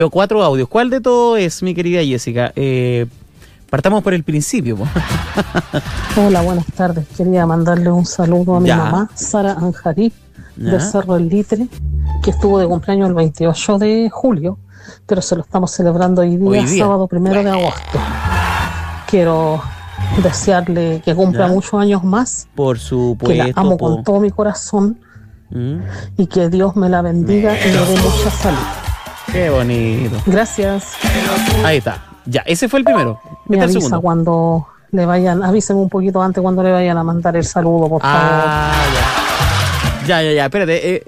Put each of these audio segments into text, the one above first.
Veo 4 audios. ¿Cuál de todo es, mi querida Jessica? Partamos por el principio. Hola, buenas tardes. Quería mandarle un saludo a mi Ya. mamá, Sara Anjarí, Ya. del Cerro El Litre, que estuvo de cumpleaños el 28 de julio, pero se lo estamos celebrando hoy Hoy día. sábado 1 de agosto. Quiero desearle que cumpla Ya. muchos años más, Por que supuesto. la amo con todo mi corazón y que Dios me la bendiga y le dé mucha salud. Qué bonito. Gracias. Ahí está. Ya, ese fue el primero. Me Este es el avisa segundo. cuando le vayan, avísenme un poquito antes cuando le vayan a mandar el saludo, por favor. Ah, ya. Ya, espérate.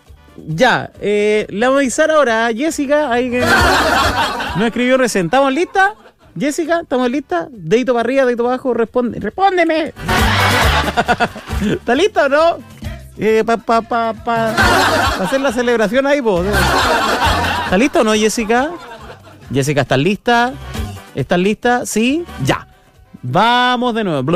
Le vamos a avisar ahora a Jessica. Ahí que no escribió recién. ¿Estamos listas? Jessica, ¿estamos listas? Dedito para arriba, dedito para abajo, ¡respóndeme! ¿Está lista o no? Para hacer la celebración ahí, po. ¿Está lista o no, Jessica? Jessica, ¿estás lista? ¿Estás lista? ¿Sí? Ya. Vamos de nuevo.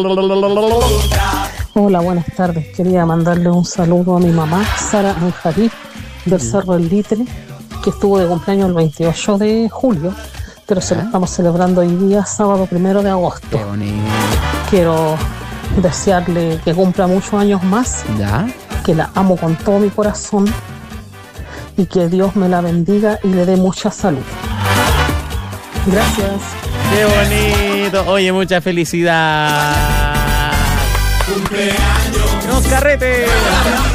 Hola, buenas tardes. Quería mandarle un saludo a mi mamá, Sara Anjarí, del Cerro El Litre, que estuvo de cumpleaños el 28 de julio, pero se lo estamos celebrando hoy sábado 1 de agosto. Qué bonito. Quiero desearle que cumpla muchos años más, Ya. que la amo con todo mi corazón y que Dios me la bendiga y le dé mucha salud. Gracias. Qué bonito. Oye, mucha felicidad. ¡Cumpleaños! ¡Nos carrete!